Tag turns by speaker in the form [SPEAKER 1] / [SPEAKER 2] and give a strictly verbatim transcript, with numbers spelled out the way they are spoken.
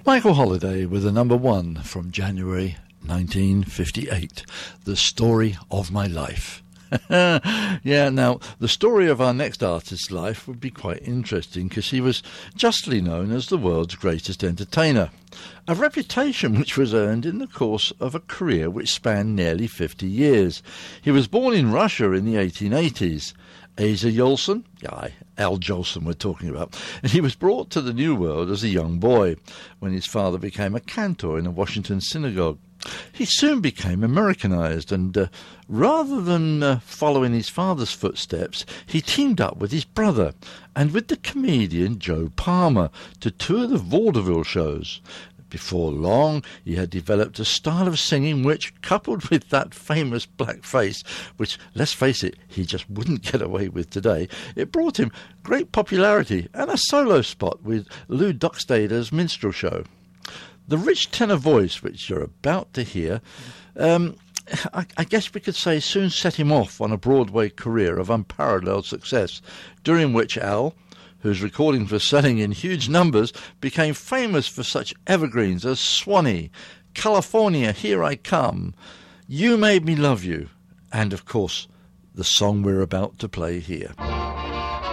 [SPEAKER 1] Michael Holiday with a number one from January nineteen fifty-eight, The Story of My Life. Yeah, now, the story of our next artist's life would be quite interesting because he was justly known as the world's greatest entertainer, a reputation which was earned in the course of a career which spanned nearly fifty years. He was born in Russia in the eighteen eighties. Asa Jolson, yeah, Al Jolson we're talking about, and he was brought to the New World as a young boy when his father became a cantor in a Washington synagogue. He soon became Americanized and, uh, rather than uh, following his father's footsteps, he teamed up with his brother and with the comedian Joe Palmer to tour the vaudeville shows. Before long, he had developed a style of singing which, coupled with that famous black face, which, let's face it, he just wouldn't get away with today, it brought him great popularity and a solo spot with Lou Dockstader's minstrel show. The rich tenor voice, which you're about to hear, um, I, I guess we could say soon set him off on a Broadway career of unparalleled success, during which Al, whose recordings were selling in huge numbers, became famous for such evergreens as Swanee, California, Here I Come, You Made Me Love You, and, of course, the song we're about to play here.